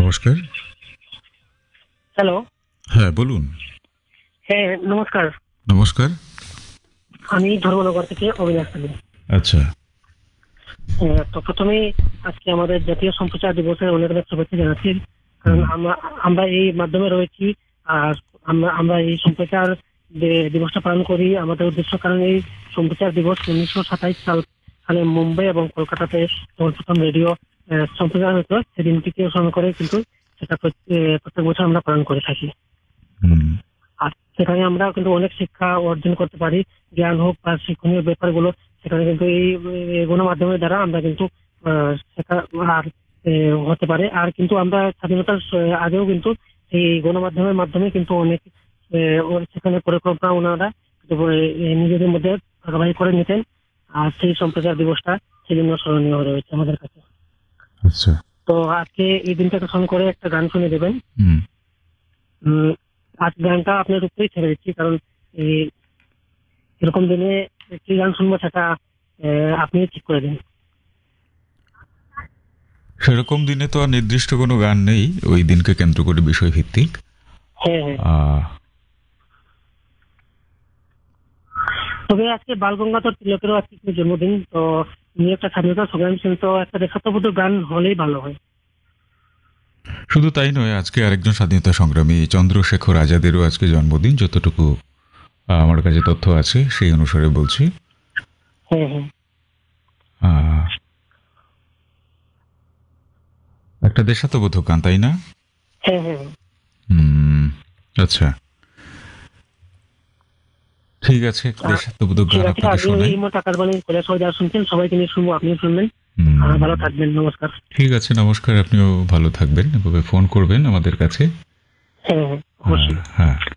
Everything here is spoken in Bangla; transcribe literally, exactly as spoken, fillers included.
নমস্কার। হ্যালো। হ্যাঁ, বলুন। হ্যাঁ, নমস্কার। নমস্কার। আমি ধর্মনগর থেকে অবিনাশ পালি। আচ্ছা। হ্যাঁ, তো প্রথমেই আজকে আমাদের জাতীয় সম্প্রচার দিবসের অনেক অনেক শুভেচ্ছা জানাচ্ছি। কারণ হুম। আমরা আমরা এই মাধ্যমে রয়েছি, আর আমরা আমরা এই সম্প্রচার দে- দিবসটা পালন করি। আমাদের উদ্দেশ্য, কারণ এই সম্প্রচার দিবস উনিশশো সাতাইশ সাল সালে মুম্বাই এবং কলকাতাতে যখন প্রথম রেডিও আহ, সম্প্রচার হতো, সেদিনটিকে স্মরণ করে কিন্তু সেটা প্রত্যেক আহ, প্রত্যেক বছর আমরা পালন করে থাকি। হুম। আর সেখানে আমরা কিন্তু অনেক শিক্ষা অর্জন করতে পারি, জ্ঞান হোক বা শিক্ষণীয় ব্যাপারগুলো সেখানে কিন্তু এই এই গণমাধ্যমের দ্বারা আমরা কিন্তু আহ, শেখা আর আহ, হতে পারে। আর কিন্তু আমরা স্বাধীনতার স- আগেও কিন্তু এই গণমাধ্যমের মাধ্যমে কিন্তু অনেক আহ, ওর সেখানে পরিকল্পনা ওনারা কিন্তু, আহ, নিজেদের মধ্যে ভাগাভাগি করে নিতেন। আর সেই সম্প্রচার দিবসটা সেই জন্য স্মরণীয় হয়ে রয়েছে আমাদের কাছে। আচ্ছা। তো আজকে এই দিনটাকে স্মরণ করে একটা গান শুনে দেবেন। হুম। উম, আজ গানটা আপনার উপরেই ছেড়ে দিচ্ছি, কারণ এই এরকম দিনে কি গান শুনবো সেটা আহ, আপনি ঠিক করে দিন। সেরকম দিনে তো আর নির্দিষ্ট কোনো গান নেই, ওই দিনকে কেন্দ্র করে বিষয়ভিত্তিক। হ্যাঁ, হ্যাঁ। আহ, তবে আজকে বাল গঙ্গাধর তিলকেরও আজকে একটি জন্মদিন, তো উনি একটা স্বাধীনতা সংগ্রামী ছিলেন, তো একটা দেশাত্মবোধক গান হলেই ভালো হয়। শুধু তাই নয়, আজকে আরেকজন স্বাধীনতা সংগ্রামী চন্দ্রশেখর আজাদেরও আজকে জন্মদিন, যতটুকু আহ, আমার কাছে তথ্য আছে সেই অনুসারে বলছি। হ্যাঁ, হ্যাঁ। আহ, একটা দেশাত্মবোধক গান, তাই না? হ্যাঁ, হ্যাঁ, হ্যাঁ। হুম। আচ্ছা, ঠিক আছে, আহ, দেশাত্মবোধক ঠিক গান আছে, আপনাকে আপনি শোনাই। এই মত আকাশবাণীর করে সবাই যারা শুনছেন সবাইকে নিয়ে শুনবো, আপনিও শুনবেন। আহ, হুম। ভালো থাকবেন, নমস্কার। ঠিক আছে, নমস্কার। আপনিও ভালো থাকবেন, এভাবে ফোন করবেন আমাদের কাছে। হ্যাঁ, হ্যাঁ, হ্যাঁ, অবশ্যই। হ্যাঁ।